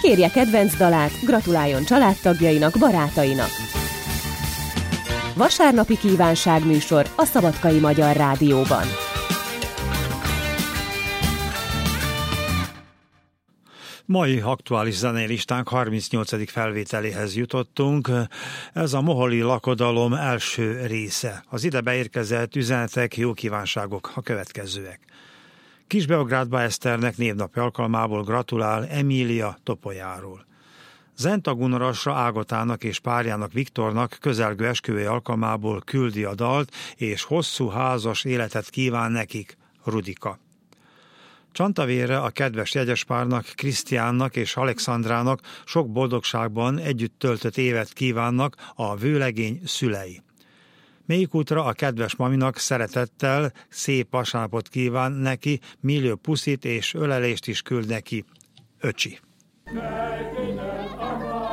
kérje kedvenc dalát, gratuláljon családtagjainak, barátainak. Vasárnapi kívánságműsor a Szabadkai Magyar Rádióban. Mai aktuális zenélistánk 38. felvételéhez jutottunk. Ez a moholi lakodalom első része. Az ide beérkezett üzenetek, jó kívánságok a következőek. Kisbeográdba Eszternek névnapja alkalmából gratulál Emília Topolyáról. Zentagunarasra Ágotának és párjának Viktornak közelgő esküvője alkalmából küldi a dalt, és hosszú házas életet kíván nekik, Rudika. Csantavérre a kedves jegyespárnak, Krisztiánnak és Alexandrának sok boldogságban együtt töltött évet kívánnak a vőlegény szülei. Mélyikútra a kedves maminak szeretettel szép vasárnapot kíván neki, millió puszit és ölelést is küld neki, öcsi.